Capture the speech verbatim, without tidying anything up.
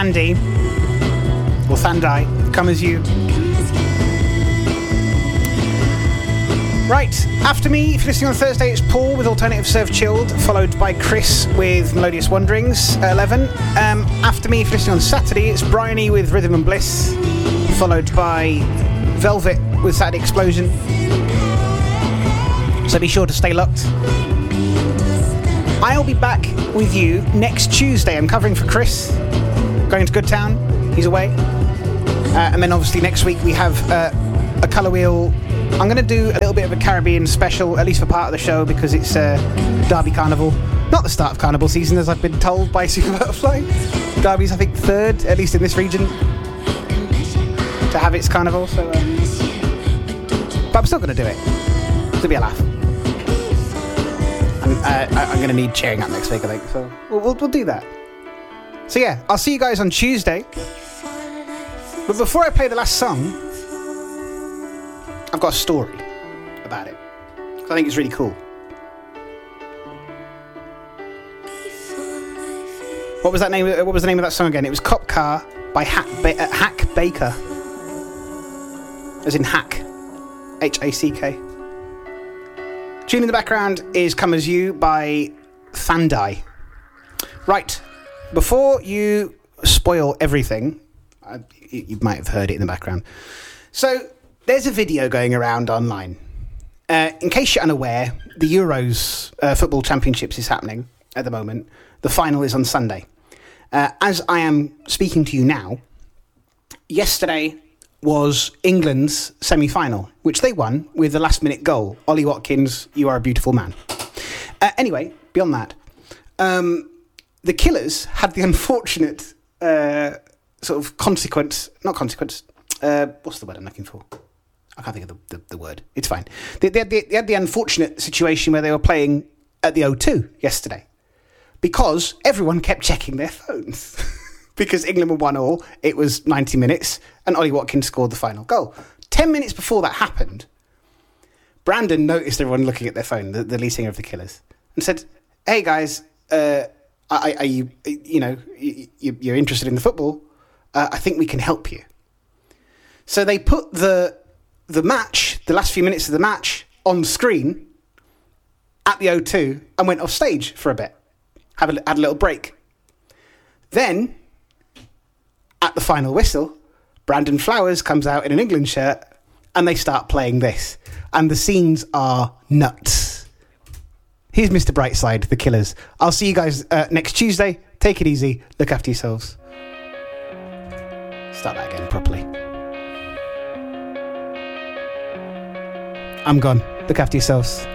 Thandie, or Thandai, Come As You. Right, after me, if you're listening on Thursday, it's Paul with Alternative Serve Chilled, followed by Chris with Melodious Wanderings at eleven. Um, after me, if you're listening on Saturday, it's Bryony with Rhythm and Bliss, followed by Velvet with Saturday Explosion. So be sure to stay locked. I'll be back with you next Tuesday. I'm covering for Chris, going to Goodtown. He's away. Uh, and then obviously next week we have uh, a colour wheel. I'm going to do a little bit of a Caribbean special, at least for part of the show, because it's uh, Derby Carnival. Not the start of Carnival season, as I've been told by Super Butterfly. Derby's, I think, third, at least in this region, to have its carnival. So, um, but I'm still going to do it. It'll be a laugh. I'm, uh, I'm going to need cheering up next week, I think. So we'll, we'll, we'll do that. So yeah, I'll see you guys on Tuesday. But before I play the last song, I've got a story about it. I think it's really cool. What was that name? What was the name of that song again? It was Cop Car by Hack, ba- uh, Hack Baker. As in Hack. H A C K. Tune in the background is Come As You by Thandai. Right. Before you spoil everything, I, you might have heard it in the background. So, there's a video going around online. Uh, in case you're unaware, the Euros uh, Football Championships is happening at the moment. The final is on Sunday. Uh, as I am speaking to you now, yesterday was England's semi-final, which they won with the last-minute goal. Ollie Watkins, you are a beautiful man. Uh, anyway, beyond that, um, the Killers had the unfortunate uh, sort of consequence, not consequence, uh, what's the word I'm looking for? I can't think of the, the, the word. It's fine. They, they, had the, they had the unfortunate situation where they were playing at the O two yesterday because everyone kept checking their phones. Because England were one all, it was ninety minutes, and Ollie Watkins scored the final goal. Ten minutes before that happened, Brandon noticed everyone looking at their phone, the, the lead singer of the Killers, and said, "Hey guys, uh, are, are you, you know, you, you're interested in the football? Uh, I think we can help you." So they put the the match, the last few minutes of the match, on screen at the O two and went off stage for a bit, have a, had a little break. Then, at the final whistle, Brandon Flowers comes out in an England shirt and they start playing this. And the scenes are nuts. Here's Mister Brightside, the Killers. I'll see you guys uh, next Tuesday. Take it easy. Look after yourselves. Start that again properly. I'm gone. Look after yourselves.